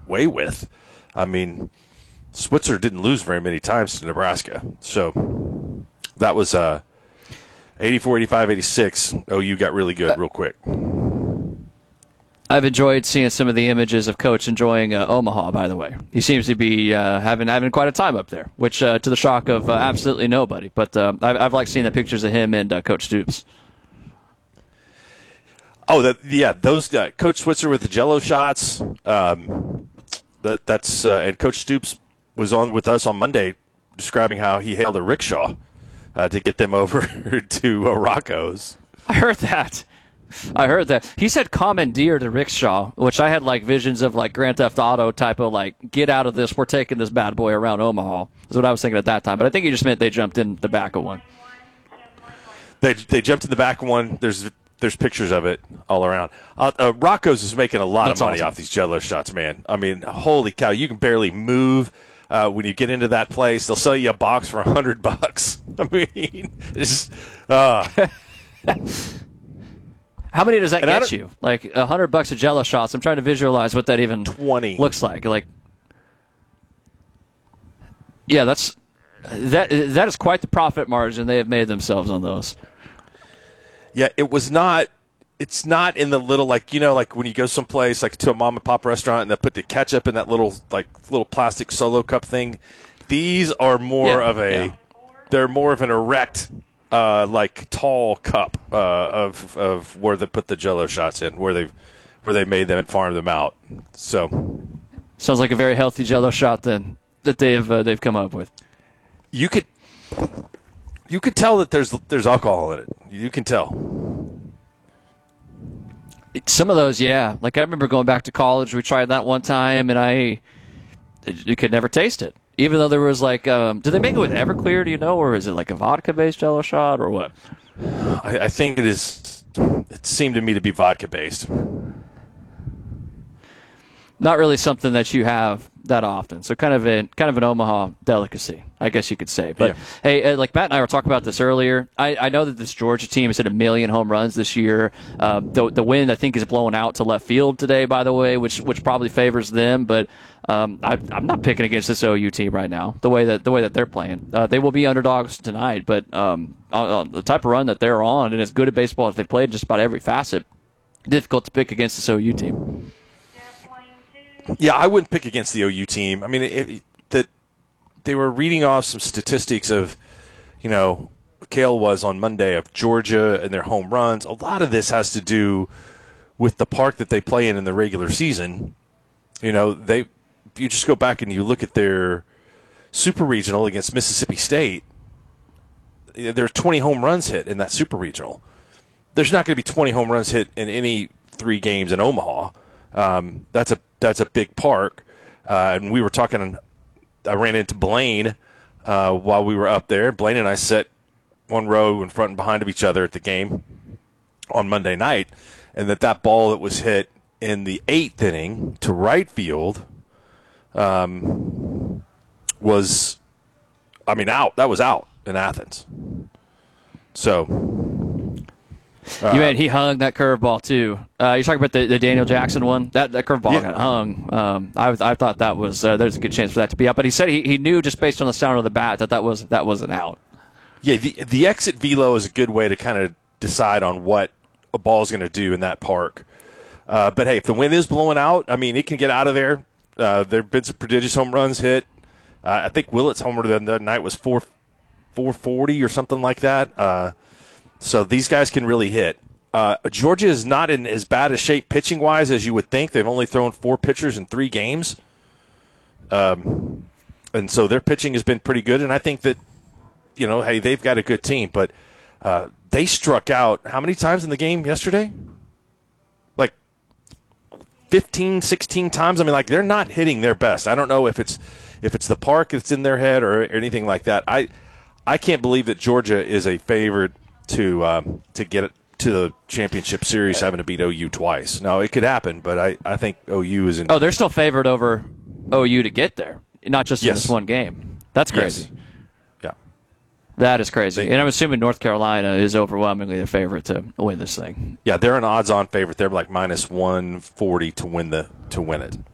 away with. I mean, Switzer didn't lose very many times to Nebraska. So that was 84, 85, 86. OU got really good real quick. I've enjoyed seeing some of the images of Coach enjoying Omaha, by the way. He seems to be having quite a time up there, which to the shock of absolutely nobody. But I've liked seeing the pictures of him and Coach Stoops. Oh, those Coach Switzer with the Jello shots. That's and Coach Stoops was on with us on Monday, describing how he hailed a rickshaw to get them over to Rocco's. I heard that. He said commandeer the rickshaw, which I had like visions of like Grand Theft Auto type of like, get out of this, we're taking this bad boy around Omaha. Is what I was thinking at that time. But I think he just meant they jumped in the back of one. They jumped in the back of one. There's pictures of it all around. Rocco's is making a lot of money off these Jello shots, man. I mean, holy cow, you can barely move. When you get into that place, they'll sell you a box for $100. I mean, it's How many does that get you? Like $100 of Jello shots. I'm trying to visualize what that even 20 looks like. Like, yeah, that is quite the profit margin they have made themselves on those. Yeah, it's not in the little, like, like when you go someplace like to a mom and pop restaurant and they put the ketchup in that little plastic Solo cup thing. These are more they're more of an erect, like tall cup of where they put the Jello shots in, where they made them and farmed them out. So sounds like a very healthy Jello shot then that they've come up with. You could tell that there's alcohol in it. You can tell. Some of those, yeah. Like I remember going back to college, we tried that one time, and you could never taste it. Even though there was like, do they make it with Everclear, do you know, or is it like a vodka-based Jello shot, or what? I think it is. It seemed to me to be vodka-based. Not really something that you have that often. So kind of an Omaha delicacy, I guess you could say. But hey, like Matt and I were talking about this earlier. I know that this Georgia team has hit 1 million home runs this year. The wind, I think, is blowing out to left field today, by the way, which probably favors them. But I'm not picking against this OU team right now. The way that they're playing, they will be underdogs tonight. But the type of run that they're on, and as good at baseball as they played, just about every facet, difficult to pick against this OU team. Yeah, I wouldn't pick against the OU team. I mean, they were reading off some statistics of, Kale was on Monday of Georgia and their home runs. A lot of this has to do with the park that they play in the regular season. If you just go back and you look at their super regional against Mississippi State, there are 20 home runs hit in that super regional. There's not going to be 20 home runs hit in any 3 games in Omaha. That's a big park, and we were talking. I ran into Blaine while we were up there. Blaine and I sat one row in front and behind of each other at the game on Monday night, and that ball that was hit in the 8th inning to right field was, out. That was out in Athens. So. He hung that curveball too. You're talking about the Daniel Jackson one. That curveball got hung. I thought that was there's a good chance for that to be out. But he said he knew just based on the sound of the bat that wasn't out. Yeah, the exit velo is a good way to kind of decide on what a ball is going to do in that park. But hey, if the wind is blowing out, it can get out of there. There have been some prodigious home runs hit. I think Willett's homer the other night was 440 or something like that. So these guys can really hit. Georgia is not in as bad a shape pitching-wise as you would think. They've only thrown 4 pitchers in 3 games. And so their pitching has been pretty good. And I think that, hey, they've got a good team. But they struck out how many times in the game yesterday? Like 15, 16 times. They're not hitting their best. I don't know if it's the park that's in their head or anything like that. I can't believe that Georgia is a favorite to get it to the championship series, having to beat OU twice. Now, it could happen, but I think OU is in. Oh, they're still favored over OU to get there, not just in this one game. That's crazy. Yes. Yeah. That is crazy. And I'm assuming North Carolina is overwhelmingly the favorite to win this thing. Yeah, they're an odds-on favorite. They're like minus 140 to win it.